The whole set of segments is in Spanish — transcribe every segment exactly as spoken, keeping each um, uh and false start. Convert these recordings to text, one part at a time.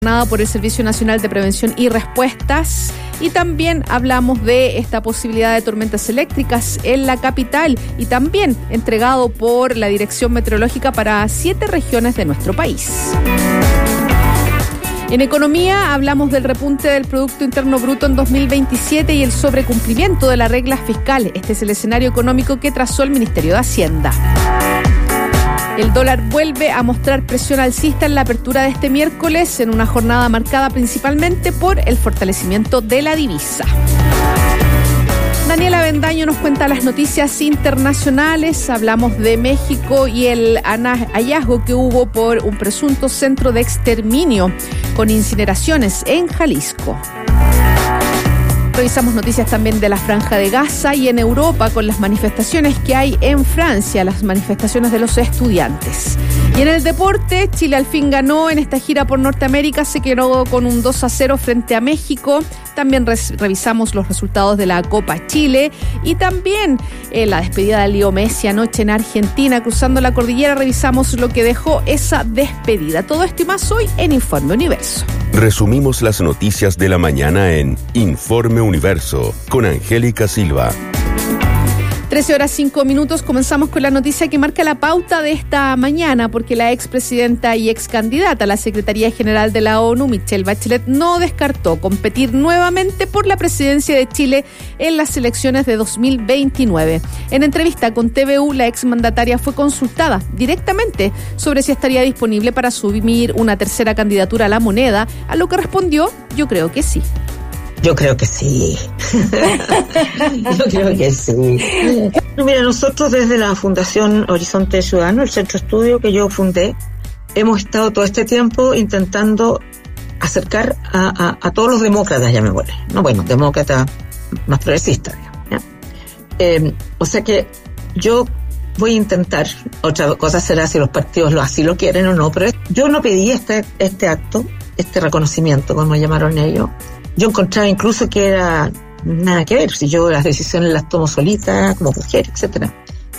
por el Servicio Nacional de Prevención y Respuestas, y también hablamos de esta posibilidad de tormentas eléctricas en la capital y también entregado por la Dirección Meteorológica para siete regiones de nuestro país. En economía hablamos del repunte del Producto Interno Bruto en dos mil veintisiete y el sobrecumplimiento de las reglas fiscales. Este es el escenario económico que trazó el Ministerio de Hacienda. El dólar vuelve a mostrar presión alcista en la apertura de este miércoles, en una jornada marcada principalmente por el fortalecimiento de la divisa. Daniela Bendaño nos cuenta las noticias internacionales. Hablamos de México y el hallazgo que hubo por un presunto centro de exterminio con incineraciones en Jalisco. Revisamos noticias también de la Franja de Gaza y en Europa con las manifestaciones que hay en Francia, las manifestaciones de los estudiantes. Y en el deporte, Chile al fin ganó en esta gira por Norteamérica, se quedó con un dos a cero frente a México. También res- revisamos los resultados de la Copa Chile y también eh, la despedida de Leo Messi anoche en Argentina, cruzando la cordillera. Revisamos lo que dejó esa despedida. Todo esto y más hoy en Informe Universo. Resumimos las noticias de la mañana en Informe Universo con Angélica Silva. trece horas cinco minutos, comenzamos con la noticia que marca la pauta de esta mañana, porque la expresidenta y excandidata a la Secretaría General de la ONU, Michelle Bachelet, no descartó competir nuevamente por la presidencia de Chile en las elecciones de dos mil veintinueve. En entrevista con T V U, la exmandataria fue consultada directamente sobre si estaría disponible para asumir una tercera candidatura a la moneda, a lo que respondió: yo creo que sí. Yo creo que sí. Yo creo que sí. Mira, nosotros desde la Fundación Horizonte Ciudadano, el centro estudio que yo fundé, hemos estado todo este tiempo intentando acercar a, a, a todos los demócratas, ya me vuelve. No, bueno, demócratas más progresistas, ¿ya? Eh, o sea que yo voy a intentar, otra cosa será si los partidos lo, así lo quieren o no, pero yo no pedí este, este acto, este reconocimiento, como llamaron ellos. Yo encontraba incluso que era nada que ver, si yo las decisiones las tomo solita, como mujer, etcétera.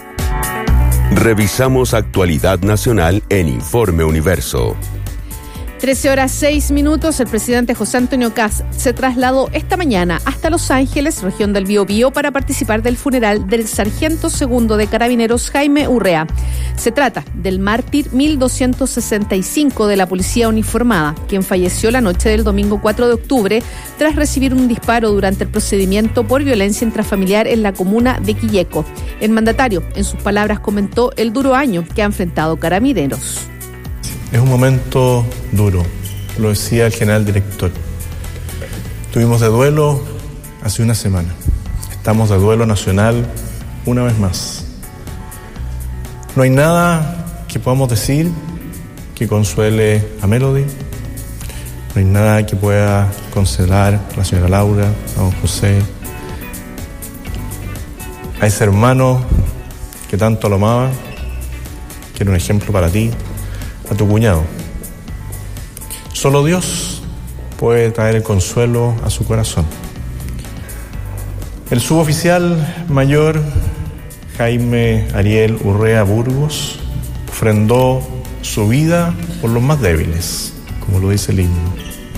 Revisamos actualidad nacional en Informe Universo. trece horas seis minutos, el presidente José Antonio Kast se trasladó esta mañana hasta Los Ángeles, región del Biobío, para participar del funeral del sargento segundo de Carabineros Jaime Urrea. Se trata del mártir mil doscientos sesenta y cinco de la policía uniformada, quien falleció la noche del domingo cuatro de octubre tras recibir un disparo durante el procedimiento por violencia intrafamiliar en la comuna de Quilleco. El mandatario, en sus palabras, comentó el duro año que ha enfrentado Carabineros. Es un momento duro, lo decía el general director. Tuvimos de duelo hace una semana. Estamos de duelo nacional una vez más. No hay nada que podamos decir que consuele a Melody. No hay nada que pueda consolar a la señora Laura, a don José, a ese hermano que tanto lo amaba, que era un ejemplo para ti, a tu cuñado. Solo Dios puede traer el consuelo a su corazón. El suboficial mayor Jaime Ariel Urrea Burgos ofrendó su vida por los más débiles, como lo dice el himno.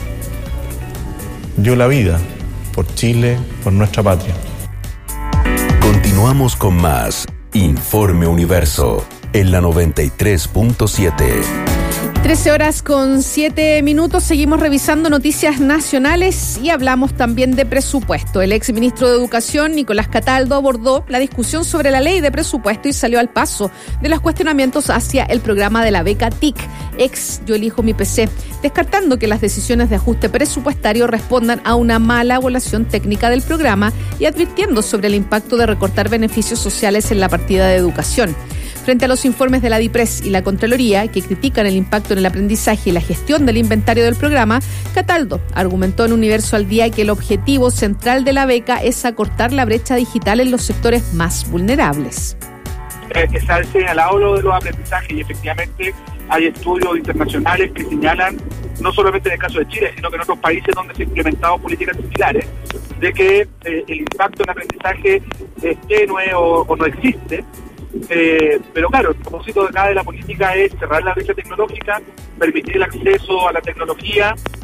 Dio la vida por Chile, por nuestra patria. Continuamos con más Informe Universo en la noventa y tres punto siete. trece horas con siete minutos, seguimos revisando noticias nacionales y hablamos también de presupuesto. El exministro de Educación, Nicolás Cataldo, abordó la discusión sobre la ley de presupuesto y salió al paso de los cuestionamientos hacia el programa de la beca T I C, ex Yo Elijo Mi P C, descartando que las decisiones de ajuste presupuestario respondan a una mala evaluación técnica del programa y advirtiendo sobre el impacto de recortar beneficios sociales en la partida de educación. Frente a los informes de la DIPRES y la Contraloría, que critican el impacto en el aprendizaje y la gestión del inventario del programa, Cataldo argumentó en Universo al Día que el objetivo central de la beca es acortar la brecha digital en los sectores más vulnerables. Eh, se ha señalado lo de los aprendizajes y efectivamente hay estudios internacionales que señalan, no solamente en el caso de Chile, sino que en otros países donde se han implementado políticas similares, de que eh, el impacto en el aprendizaje es tenue o, o no existe. Eh, pero claro, el propósito de acá de la política es cerrar la brecha tecnológica, permitir el acceso a la tecnología